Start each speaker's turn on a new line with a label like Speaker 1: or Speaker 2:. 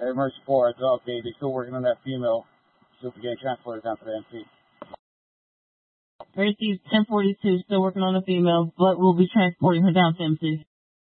Speaker 1: Emergency 4, it's all okay. They're still working on that female. She'll be getting transported down to the MC.
Speaker 2: Received 1042, still working on the female, but we'll be transporting her down to MC.